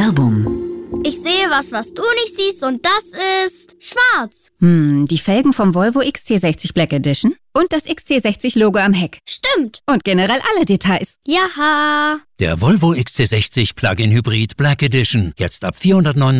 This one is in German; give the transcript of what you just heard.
Werbung. Ich sehe was du nicht siehst und das ist schwarz. Die Felgen vom Volvo XC60 Black Edition und das XC60-Logo am Heck. Stimmt. Und generell alle Details. Jaha. Der Volvo XC60 Plug-in Hybrid Black Edition. Jetzt ab 499